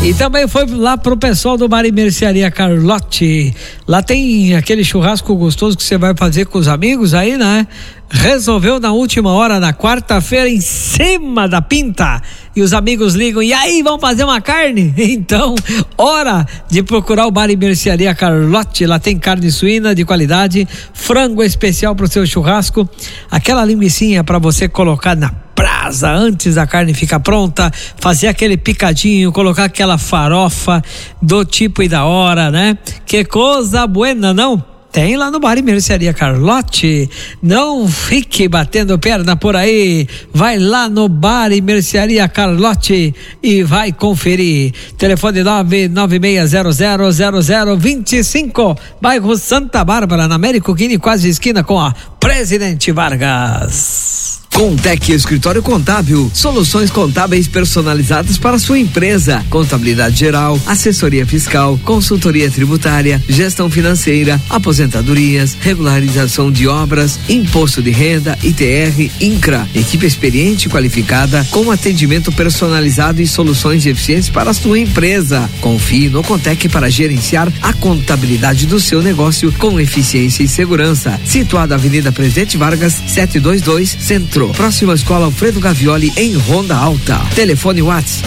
E também foi lá pro pessoal do Bar e Mercearia Carlotti. Lá tem aquele churrasco gostoso que você vai fazer com os amigos aí, né? Resolveu na última hora, na quarta-feira, em cima da pinta. E os amigos ligam, e aí, vamos fazer uma carne? Então, hora de procurar o Bar e Mercearia Carlotti. Lá tem carne suína de qualidade, frango especial pro seu churrasco, aquela linguicinha para você colocar na brasa antes da carne ficar pronta, fazer aquele picadinho, colocar aquela farofa do tipo e da hora, né? Que coisa buena, não? Tem lá no Bar e Mercearia Carlotti. Não fique batendo perna por aí. Vai lá no Bar e Mercearia Carlotti e vai conferir. Telefone 996000025, bairro Santa Bárbara, na Américo Quini, quase esquina com a Presidente Vargas. Contec Escritório Contábil, soluções contábeis personalizadas para a sua empresa, contabilidade geral, assessoria fiscal, consultoria tributária, gestão financeira, aposentadorias, regularização de obras, imposto de renda, ITR, INCRA, equipe experiente e qualificada com atendimento personalizado e soluções eficientes para a sua empresa. Confie no Contec para gerenciar a contabilidade do seu negócio com eficiência e segurança. Situado na Avenida Presidente Vargas, 722, Centro. Próxima à Escola Alfredo Gavioli, em Ronda Alta. Telefone WhatsApp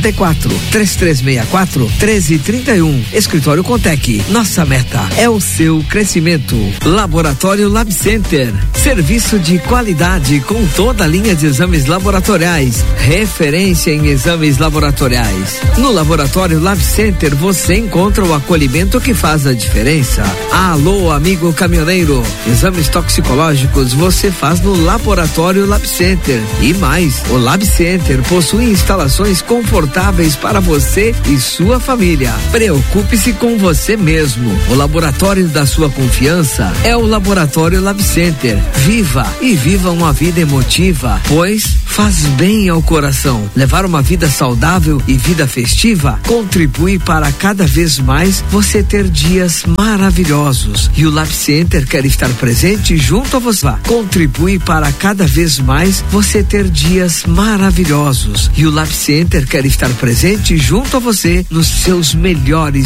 54-3364-1331. Escritório Contec. Nossa meta é o seu crescimento. Laboratório Lab Center. Serviço de qualidade com toda a linha de exames laboratoriais. Referência em exames laboratoriais. No Laboratório Lab Center você encontra o acolhimento que faz a diferença. Alô, amigo caminhoneiro. Exames toxicológicos você faz no Laboratório Lab Center. E mais, o Lab Center possui instalações confortáveis para você e sua família. Preocupe-se com você mesmo. O laboratório da sua confiança é o Laboratório Lab Center. Viva e viva uma vida emotiva, pois faz bem ao coração. Levar uma vida saudável e vida festiva contribui para cada vez mais você ter dias maravilhosos. E o Lab Center quer estar presente junto a você. Contribui para cada vez mais você ter dias maravilhosos. E o Lab Center quer estar presente junto a você nos seus melhores